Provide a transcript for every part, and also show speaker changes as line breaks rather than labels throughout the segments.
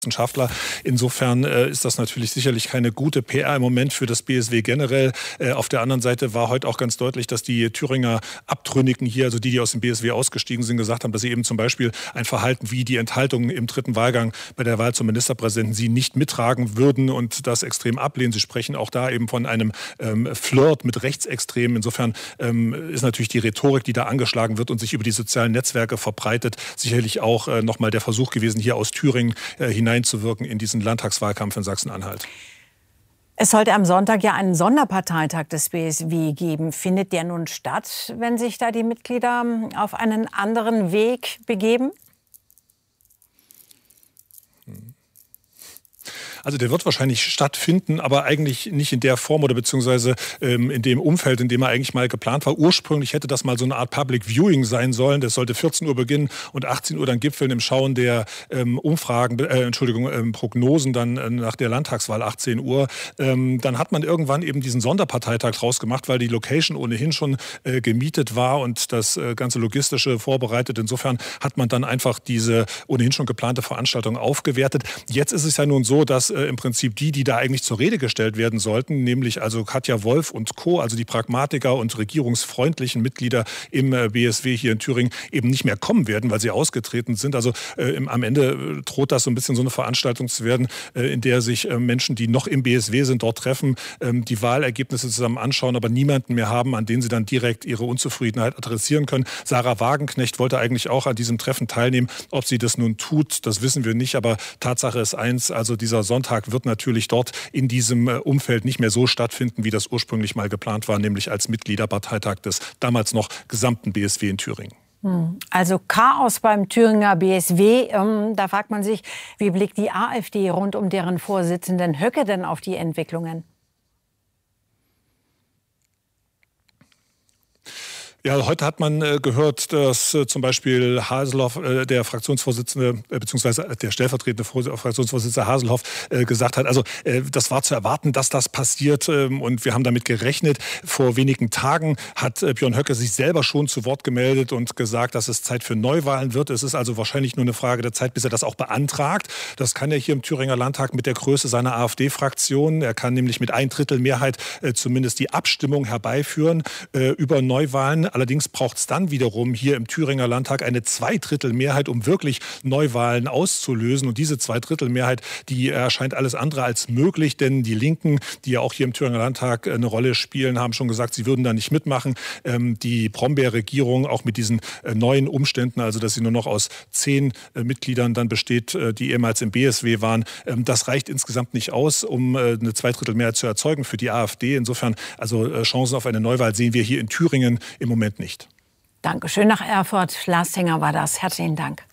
Wissenschaftler. Insofern ist das natürlich sicherlich keine gute PR im Moment für das BSW generell. Auf der anderen Seite war heute auch ganz deutlich, dass die Thüringer Abtrünnigen hier, also die aus dem BSW ausgestiegen sind, gesagt haben, dass sie eben zum Beispiel ein Verhalten wie die Enthaltung im dritten Wahlgang bei der Wahl zum Ministerpräsidenten sie nicht mittragen würden und das extrem ablehnen. Sie sprechen auch da eben von einem Flirt mit Rechtsextremen. Insofern ist natürlich die Rhetorik, die da angeschlagen wird und sich über die sozialen Netzwerke verbreitet, sicherlich auch nochmal der Versuch gewesen, hier aus Thüringen hineinzuwirken in diesen Landtagswahlkampf in Sachsen-Anhalt.
Es sollte am Sonntag ja einen Sonderparteitag des BSW geben. Findet der nun statt, wenn sich da die Mitglieder auf einen anderen Weg begeben?
Also der wird wahrscheinlich stattfinden, aber eigentlich nicht in der Form oder beziehungsweise in dem Umfeld, in dem er eigentlich mal geplant war. Ursprünglich hätte das mal so eine Art Public Viewing sein sollen. Das sollte 14 Uhr beginnen und 18 Uhr dann gipfeln im Schauen der Prognosen dann nach der Landtagswahl 18 Uhr. Dann hat man irgendwann eben diesen Sonderparteitag draus gemacht, weil die Location ohnehin schon gemietet war und das ganze Logistische vorbereitet. Insofern hat man dann einfach diese ohnehin schon geplante Veranstaltung aufgewertet. Jetzt ist es ja nun so, dass im Prinzip die da eigentlich zur Rede gestellt werden sollten, nämlich also Katja Wolf und Co., also die Pragmatiker und regierungsfreundlichen Mitglieder im BSW hier in Thüringen, eben nicht mehr kommen werden, weil sie ausgetreten sind. Also am Ende droht das so ein bisschen so eine Veranstaltung zu werden, in der sich Menschen, die noch im BSW sind, dort treffen, die Wahlergebnisse zusammen anschauen, aber niemanden mehr haben, an den sie dann direkt ihre Unzufriedenheit adressieren können. Sarah Wagenknecht wollte eigentlich auch an diesem Treffen teilnehmen. Ob sie das nun tut, das wissen wir nicht, aber Tatsache ist eins, also dieser Sonntag wird natürlich dort in diesem Umfeld nicht mehr so stattfinden, wie das ursprünglich mal geplant war, nämlich als Mitgliederparteitag des damals noch gesamten BSW in Thüringen.
Also Chaos beim Thüringer BSW. Da fragt man sich, wie blickt die AfD rund um deren Vorsitzenden Höcke denn auf die Entwicklungen?
Ja, heute hat man gehört, dass zum Beispiel Haselhoff, der Fraktionsvorsitzende, beziehungsweise der stellvertretende Fraktionsvorsitzende Haselhoff gesagt hat, also das war zu erwarten, dass das passiert und wir haben damit gerechnet. Vor wenigen Tagen hat Björn Höcke sich selber schon zu Wort gemeldet und gesagt, dass es Zeit für Neuwahlen wird. Es ist also wahrscheinlich nur eine Frage der Zeit, bis er das auch beantragt. Das kann er hier im Thüringer Landtag mit der Größe seiner AfD-Fraktion. Er kann nämlich mit 1/3 Mehrheit zumindest die Abstimmung herbeiführen über Neuwahlen. Allerdings braucht es dann wiederum hier im Thüringer Landtag eine 2/3 Mehrheit, um wirklich Neuwahlen auszulösen. Und diese 2/3 Mehrheit, die erscheint alles andere als möglich, denn die Linken, die ja auch hier im Thüringer Landtag eine Rolle spielen, haben schon gesagt, sie würden da nicht mitmachen. Die Brombeer-Regierung, auch mit diesen neuen Umständen, also dass sie nur noch aus 10 Mitgliedern dann besteht, die ehemals im BSW waren, das reicht insgesamt nicht aus, um eine 2/3 Mehrheit zu erzeugen für die AfD. Insofern, also Chancen auf eine Neuwahl sehen wir hier in Thüringen im Moment nicht.
Dankeschön nach Erfurt. Lars Tenger war das. Herzlichen Dank.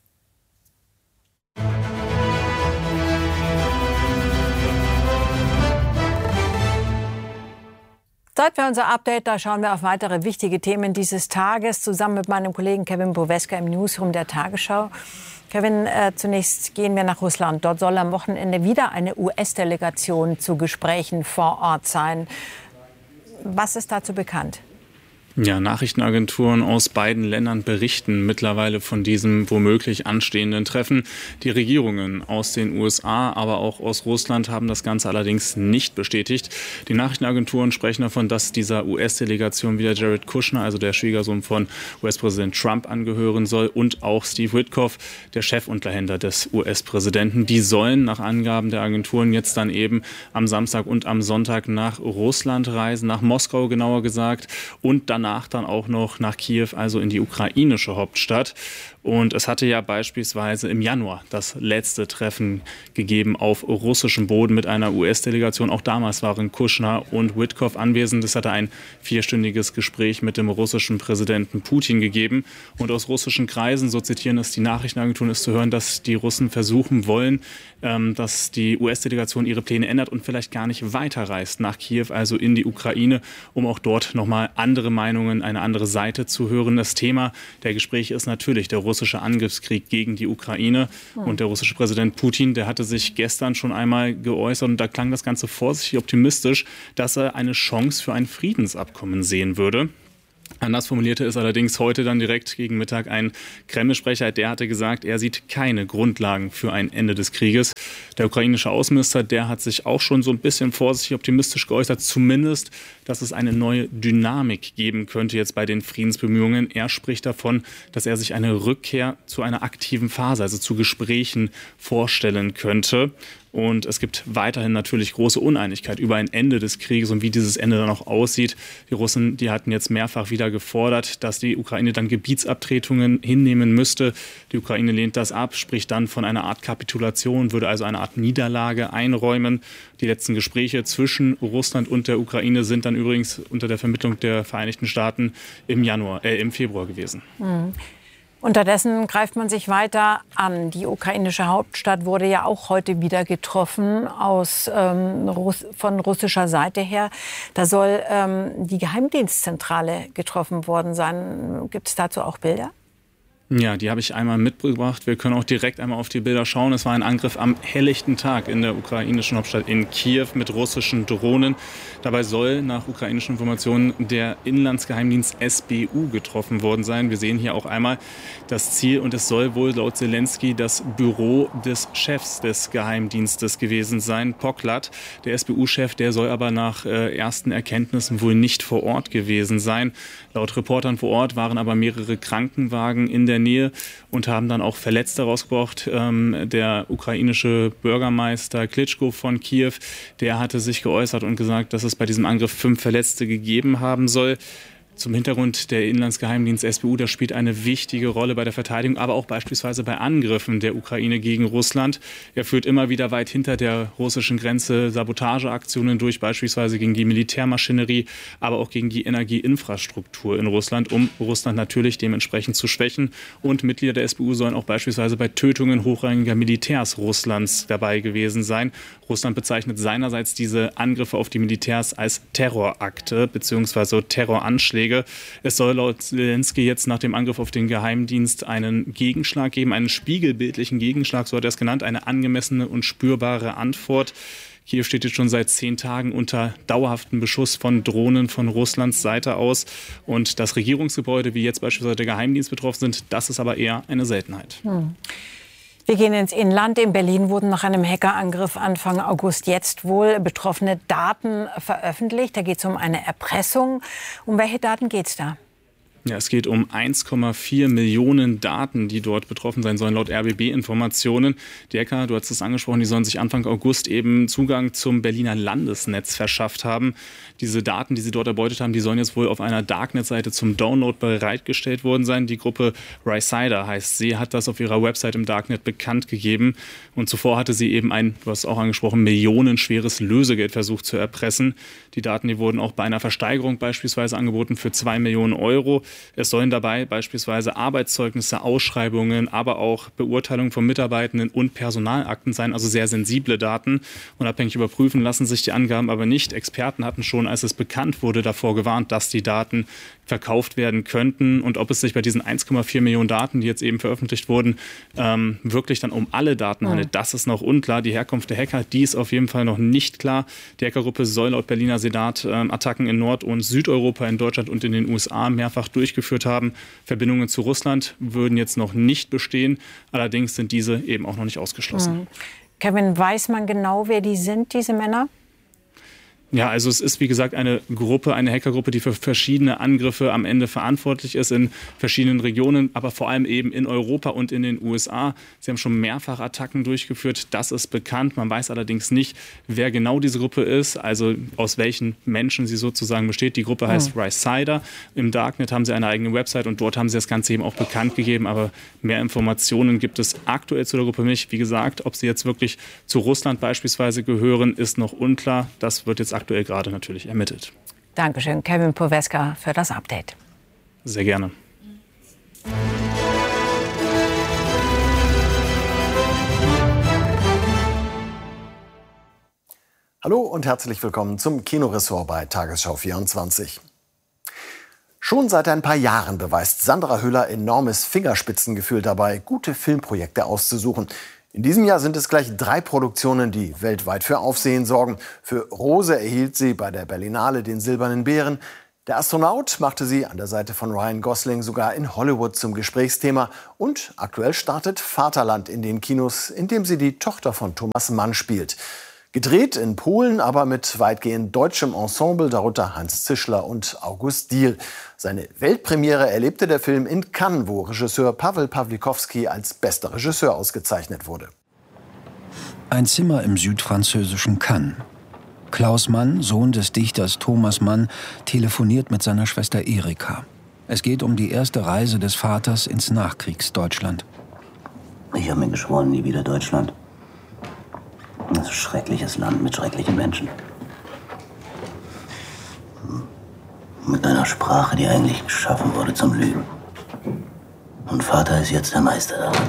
Zeit für unser Update. Da schauen wir auf weitere wichtige Themen dieses Tages zusammen mit meinem Kollegen Kevin Boweska im Newsroom der Tagesschau. Kevin, zunächst gehen wir nach Russland. Dort soll am Wochenende wieder eine US-Delegation zu Gesprächen vor Ort sein. Was ist dazu bekannt?
Ja, Nachrichtenagenturen aus beiden Ländern berichten mittlerweile von diesem womöglich anstehenden Treffen. Die Regierungen aus den USA, aber auch aus Russland haben das Ganze allerdings nicht bestätigt. Die Nachrichtenagenturen sprechen davon, dass dieser US-Delegation wieder Jared Kushner, also der Schwiegersohn von US-Präsident Trump, angehören soll und auch Steve Witkoff, der Chefunterhändler des US-Präsidenten. Die sollen nach Angaben der Agenturen jetzt dann eben am Samstag und am Sonntag nach Russland reisen, nach Moskau genauer gesagt, und danach dann auch noch nach Kiew, also in die ukrainische Hauptstadt. Und es hatte ja beispielsweise im Januar das letzte Treffen gegeben auf russischem Boden mit einer US-Delegation. Auch damals waren Kushner und Witkoff anwesend. Es hatte ein 4-stündiges Gespräch mit dem russischen Präsidenten Putin gegeben. Und aus russischen Kreisen, so zitieren es die Nachrichtenagenturen, ist zu hören, dass die Russen versuchen wollen, dass die US-Delegation ihre Pläne ändert und vielleicht gar nicht weiterreist nach Kiew, also in die Ukraine, um auch dort nochmal andere Meinungen, eine andere Seite zu hören. Das Thema der Gespräche ist natürlich der russische Angriffskrieg gegen die Ukraine. Und der russische Präsident Putin, der hatte sich gestern schon einmal geäußert und da klang das Ganze vorsichtig optimistisch, dass er eine Chance für ein Friedensabkommen sehen würde. Anders formulierte es allerdings heute dann direkt gegen Mittag ein Kreml-Sprecher, der hatte gesagt, er sieht keine Grundlagen für ein Ende des Krieges. Der ukrainische Außenminister, der hat sich auch schon so ein bisschen vorsichtig optimistisch geäußert, zumindest, dass es eine neue Dynamik geben könnte jetzt bei den Friedensbemühungen. Er spricht davon, dass er sich eine Rückkehr zu einer aktiven Phase, also zu Gesprächen vorstellen könnte. Und es gibt weiterhin natürlich große Uneinigkeit über ein Ende des Krieges und wie dieses Ende dann auch aussieht. Die Russen, die hatten jetzt mehrfach wieder gefordert, dass die Ukraine dann Gebietsabtretungen hinnehmen müsste. Die Ukraine lehnt das ab, spricht dann von einer Art Kapitulation, würde also eine Art Niederlage einräumen. Die letzten Gespräche zwischen Russland und der Ukraine sind dann übrigens unter der Vermittlung der Vereinigten Staaten im Februar gewesen.
Mhm. Unterdessen greift man sich weiter an. Die ukrainische Hauptstadt wurde ja auch heute wieder getroffen von russischer Seite her. Da soll die Geheimdienstzentrale getroffen worden sein. Gibt es dazu auch Bilder?
Ja, die habe ich einmal mitgebracht. Wir können auch direkt einmal auf die Bilder schauen. Es war ein Angriff am helllichten Tag in der ukrainischen Hauptstadt in Kiew mit russischen Drohnen. Dabei soll nach ukrainischen Informationen der Inlandsgeheimdienst SBU getroffen worden sein. Wir sehen hier auch einmal das Ziel und es soll wohl laut Zelensky das Büro des Chefs des Geheimdienstes gewesen sein, Poklat. Der SBU-Chef, der soll aber nach ersten Erkenntnissen wohl nicht vor Ort gewesen sein. Laut Reportern vor Ort waren aber mehrere Krankenwagen in der Nähe und haben dann auch Verletzte rausgebracht. Der ukrainische Bürgermeister Klitschko von Kiew, der hatte sich geäußert und gesagt, dass es bei diesem Angriff 5 Verletzte gegeben haben soll. Zum Hintergrund, der Inlandsgeheimdienst SBU, der spielt eine wichtige Rolle bei der Verteidigung, aber auch beispielsweise bei Angriffen der Ukraine gegen Russland. Er führt immer wieder weit hinter der russischen Grenze Sabotageaktionen durch, beispielsweise gegen die Militärmaschinerie, aber auch gegen die Energieinfrastruktur in Russland, um Russland natürlich dementsprechend zu schwächen. Und Mitglieder der SBU sollen auch beispielsweise bei Tötungen hochrangiger Militärs Russlands dabei gewesen sein. Russland bezeichnet seinerseits diese Angriffe auf die Militärs als Terrorakte bzw. Terroranschläge. Es soll laut Zelensky jetzt nach dem Angriff auf den Geheimdienst einen Gegenschlag geben, einen spiegelbildlichen Gegenschlag, so hat er es genannt, eine angemessene und spürbare Antwort. Kiew steht jetzt schon seit 10 Tagen unter dauerhaftem Beschuss von Drohnen von Russlands Seite aus. Und das Regierungsgebäude, wie jetzt beispielsweise der Geheimdienst betroffen sind, das ist aber eher eine Seltenheit.
Wir gehen ins Inland. In Berlin wurden nach einem Hackerangriff Anfang August jetzt wohl betroffene Daten veröffentlicht. Da geht es um eine Erpressung. Um welche Daten geht es da?
Ja, es geht um 1,4 Millionen Daten, die dort betroffen sein sollen, laut RBB-Informationen. Die Hacker, du hast es angesprochen, die sollen sich Anfang August eben Zugang zum Berliner Landesnetz verschafft haben. Diese Daten, die sie dort erbeutet haben, die sollen jetzt wohl auf einer Darknet-Seite zum Download bereitgestellt worden sein. Die Gruppe Rysider heißt sie, hat das auf ihrer Website im Darknet bekannt gegeben. Und zuvor hatte sie eben ein, du hast es auch angesprochen, millionenschweres Lösegeld versucht zu erpressen. Die Daten, die wurden auch bei einer Versteigerung beispielsweise angeboten für 2 Millionen Euro. Es sollen dabei beispielsweise Arbeitszeugnisse, Ausschreibungen, aber auch Beurteilungen von Mitarbeitenden und Personalakten sein, also sehr sensible Daten. Unabhängig überprüfen lassen sich die Angaben aber nicht. Experten hatten schon, als es bekannt wurde, davor gewarnt, dass die Daten verkauft werden könnten. Und ob es sich bei diesen 1,4 Millionen Daten, die jetzt eben veröffentlicht wurden, wirklich dann um alle Daten handelt, das ist noch unklar. Die Herkunft der Hacker, die ist auf jeden Fall noch nicht klar. Die Hackergruppe soll laut Berliner Senat Attacken in Nord- und Südeuropa, in Deutschland und in den USA mehrfach durchgeführt haben. Verbindungen zu Russland würden jetzt noch nicht bestehen. Allerdings sind diese eben auch noch nicht ausgeschlossen.
Kevin, weiß man genau, wer die sind, diese Männer?
Ja, also es ist wie gesagt eine Gruppe, eine Hackergruppe, die für verschiedene Angriffe am Ende verantwortlich ist in verschiedenen Regionen, aber vor allem eben in Europa und in den USA. Sie haben schon mehrfach Attacken durchgeführt, das ist bekannt. Man weiß allerdings nicht, wer genau diese Gruppe ist, also aus welchen Menschen sie sozusagen besteht. Die Gruppe heißt Rysider. Im Darknet haben sie eine eigene Website und dort haben sie das Ganze eben auch bekannt gegeben, aber mehr Informationen gibt es aktuell zu der Gruppe nicht. Wie gesagt, ob sie jetzt wirklich zu Russland beispielsweise gehören, ist noch unklar. Das wird jetzt aktuell gerade natürlich ermittelt.
Dankeschön, Kevin Poweska, für das Update.
Sehr gerne.
Hallo und herzlich willkommen zum Kinoressort bei Tagesschau 24. Schon seit ein paar Jahren beweist Sandra Hüller enormes Fingerspitzengefühl dabei, gute Filmprojekte auszusuchen. In diesem Jahr sind es gleich 3 Produktionen, die weltweit für Aufsehen sorgen. Für Rose erhielt sie bei der Berlinale den Silbernen Bären. Der Astronaut machte sie an der Seite von Ryan Gosling sogar in Hollywood zum Gesprächsthema. Und aktuell startet Vaterland in den Kinos, in dem sie die Tochter von Thomas Mann spielt. Gedreht in Polen, aber mit weitgehend deutschem Ensemble, darunter Hans Zischler und August Diehl. Seine Weltpremiere erlebte der Film in Cannes, wo Regisseur Paweł Pawlikowski als bester Regisseur ausgezeichnet wurde.
Ein Zimmer im südfranzösischen Cannes. Klaus Mann, Sohn des Dichters Thomas Mann, telefoniert mit seiner Schwester Erika. Es geht um die erste Reise des Vaters ins Nachkriegsdeutschland.
Ich habe mir geschworen, nie wieder Deutschland. Das ist ein schreckliches Land mit schrecklichen Menschen. Mit einer Sprache, die eigentlich geschaffen wurde zum Lügen. Und Vater ist jetzt der Meister daran.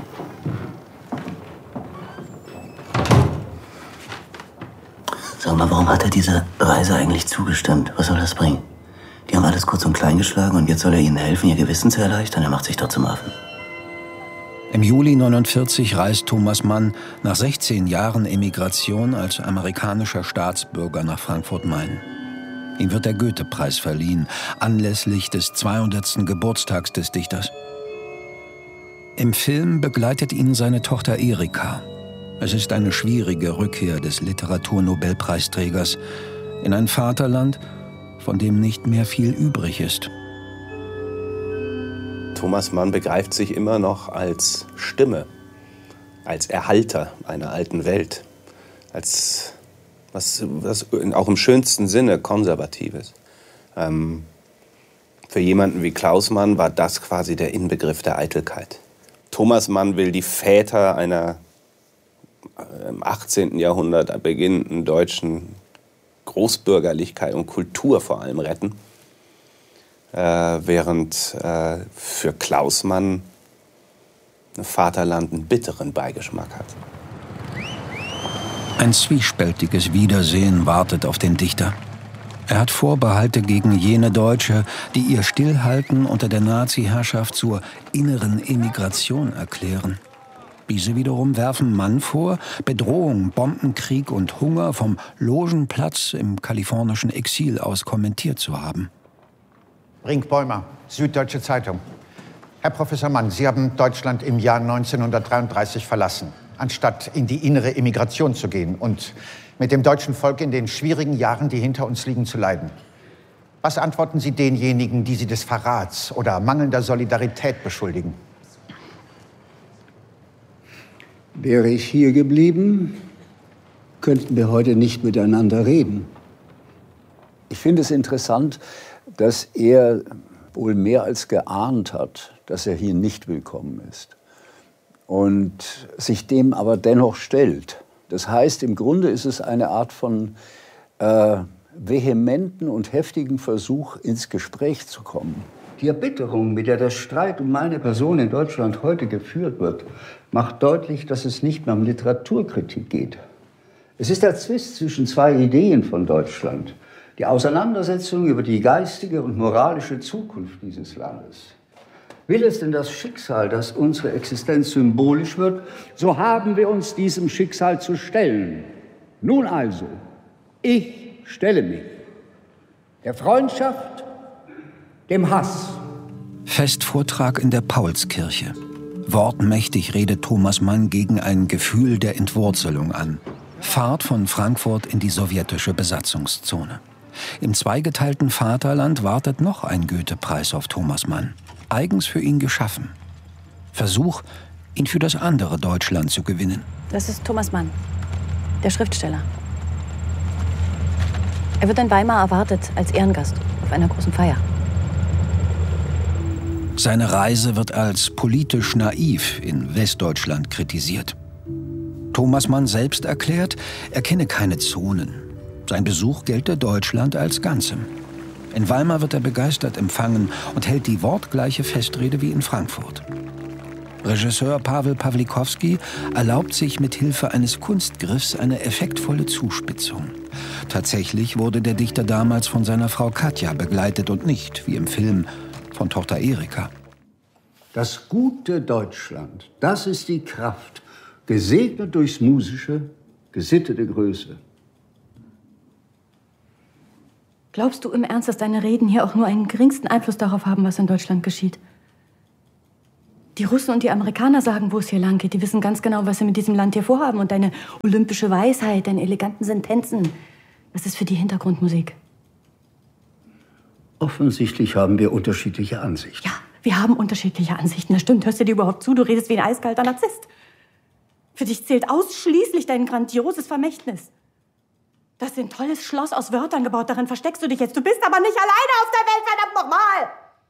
Sag mal, warum hat er dieser Reise eigentlich zugestimmt? Was soll das bringen? Die haben alles kurz und klein geschlagen und jetzt soll er ihnen helfen, ihr Gewissen zu erleichtern? Er macht sich doch zum Affen.
Im Juli 1949 reist Thomas Mann nach 16 Jahren Emigration als amerikanischer Staatsbürger nach Frankfurt-Main. Ihm wird der Goethe-Preis verliehen, anlässlich des 200. Geburtstags des Dichters. Im Film begleitet ihn seine Tochter Erika. Es ist eine schwierige Rückkehr des Literaturnobelpreisträgers in ein Vaterland, von dem nicht mehr viel übrig ist.
Thomas Mann begreift sich immer noch als Stimme, als Erhalter einer alten Welt, als was auch im schönsten Sinne Konservatives. Für jemanden wie Klaus Mann war das quasi der Inbegriff der Eitelkeit. Thomas Mann will die Väter einer im 18. Jahrhundert beginnenden deutschen Großbürgerlichkeit und Kultur vor allem retten, während für Klaus Mann Vaterland einen bitteren Beigeschmack hat.
Ein zwiespältiges Wiedersehen wartet auf den Dichter. Er hat Vorbehalte gegen jene Deutsche, die ihr Stillhalten unter der Nazi-Herrschaft zur inneren Emigration erklären. Diese wiederum werfen Mann vor, Bedrohung, Bombenkrieg und Hunger vom Logenplatz im kalifornischen Exil aus kommentiert zu haben.
Brinkbäumer, Süddeutsche Zeitung. Herr Professor Mann, Sie haben Deutschland im Jahr 1933 verlassen, anstatt in die innere Emigration zu gehen und mit dem deutschen Volk in den schwierigen Jahren, die hinter uns liegen, zu leiden. Was antworten Sie denjenigen, die Sie des Verrats oder mangelnder Solidarität beschuldigen?
Wäre ich hier geblieben, könnten wir heute nicht miteinander reden. Ich finde es interessant, dass er wohl mehr als geahnt hat, dass er hier nicht willkommen ist und sich dem aber dennoch stellt. Das heißt, im Grunde ist es eine Art von vehementen und heftigen Versuch, ins Gespräch zu kommen. Die Erbitterung, mit der der Streit um meine Person in Deutschland heute geführt wird, macht deutlich, dass es nicht mehr um Literaturkritik geht. Es ist der Zwist zwischen zwei Ideen von Deutschland. Die Auseinandersetzung über die geistige und moralische Zukunft dieses Landes. Will es denn das Schicksal, dass unsere Existenz symbolisch wird, so haben wir uns diesem Schicksal zu stellen. Nun also, ich stelle mich der Freundschaft, dem Hass.
Festvortrag in der Paulskirche. Wortmächtig redet Thomas Mann gegen ein Gefühl der Entwurzelung an. Fahrt von Frankfurt in die sowjetische Besatzungszone. Im zweigeteilten Vaterland wartet noch ein Goethe-Preis auf Thomas Mann. Eigens für ihn geschaffen. Versuch, ihn für das andere Deutschland zu gewinnen.
Das ist Thomas Mann, der Schriftsteller. Er wird in Weimar erwartet als Ehrengast auf einer großen Feier.
Seine Reise wird als politisch naiv in Westdeutschland kritisiert. Thomas Mann selbst erklärt, er kenne keine Zonen. Sein Besuch gelte Deutschland als Ganzem. In Weimar wird er begeistert empfangen und hält die wortgleiche Festrede wie in Frankfurt. Regisseur Paweł Pawlikowski erlaubt sich mit Hilfe eines Kunstgriffs eine effektvolle Zuspitzung. Tatsächlich wurde der Dichter damals von seiner Frau Katja begleitet und nicht, wie im Film, von Tochter Erika.
Das gute Deutschland, das ist die Kraft, gesegnet durchs musische, gesittete Größe.
Glaubst du im Ernst, dass deine Reden hier auch nur einen geringsten Einfluss darauf haben, was in Deutschland geschieht? Die Russen und die Amerikaner sagen, wo es hier lang geht. Die wissen ganz genau, was sie mit diesem Land hier vorhaben. Und deine olympische Weisheit, deine eleganten Sentenzen, was ist für die Hintergrundmusik?
Offensichtlich haben wir unterschiedliche Ansichten.
Ja, wir haben unterschiedliche Ansichten. Das stimmt. Hörst du dir überhaupt zu? Du redest wie ein eiskalter Narzisst. Für dich zählt ausschließlich dein grandioses Vermächtnis. Das ist ein tolles Schloss aus Wörtern gebaut. Darin versteckst du dich jetzt. Du bist aber nicht alleine auf der Welt, verdammt nochmal!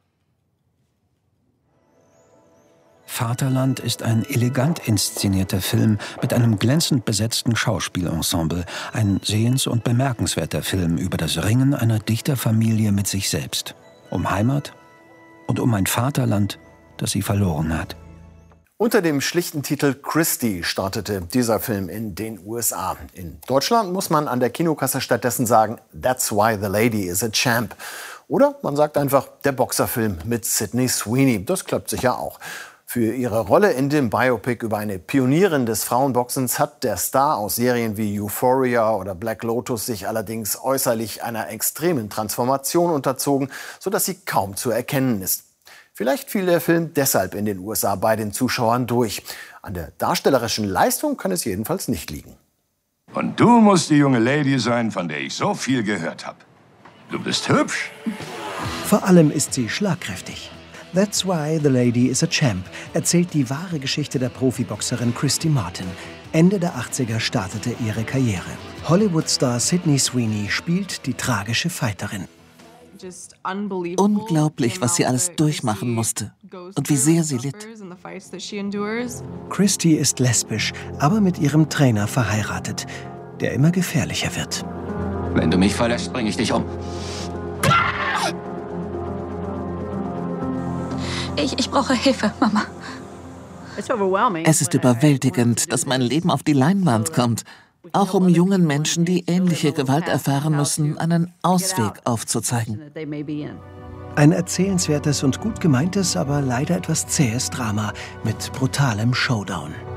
Vaterland ist ein elegant inszenierter Film mit einem glänzend besetzten Schauspielensemble. Ein sehens- und bemerkenswerter Film über das Ringen einer Dichterfamilie mit sich selbst. Um Heimat und um ein Vaterland, das sie verloren hat.
Unter dem schlichten Titel Christie startete dieser Film in den USA. In Deutschland muss man an der Kinokasse stattdessen sagen, That's why the lady is a champ. Oder man sagt einfach, der Boxerfilm mit Sydney Sweeney. Das klappt sicher auch. Für ihre Rolle in dem Biopic über eine Pionierin des Frauenboxens hat der Star aus Serien wie Euphoria oder Black Lotus sich allerdings äußerlich einer extremen Transformation unterzogen, sodass sie kaum zu erkennen ist. Vielleicht fiel der Film deshalb in den USA bei den Zuschauern durch. An der darstellerischen Leistung kann es jedenfalls nicht liegen.
Und du musst die junge Lady sein, von der ich so viel gehört habe. Du bist hübsch.
Vor allem ist sie schlagkräftig. That's why the lady is a champ erzählt die wahre Geschichte der Profiboxerin Christy Martin. Ende der 80er startete ihre Karriere. Hollywood-Star Sydney Sweeney spielt die tragische Fighterin.
Unglaublich, was sie alles durchmachen musste und wie sehr sie litt.
Christy ist lesbisch, aber mit ihrem Trainer verheiratet, der immer gefährlicher wird.
Wenn du mich verlässt, bringe ich dich um.
Ich brauche Hilfe, Mama. Es ist überwältigend, dass mein Leben auf die Leinwand kommt. Auch um jungen Menschen, die ähnliche Gewalt erfahren müssen, einen Ausweg aufzuzeigen.
Ein erzählenswertes und gut gemeintes, aber leider etwas zähes Drama mit brutalem Showdown.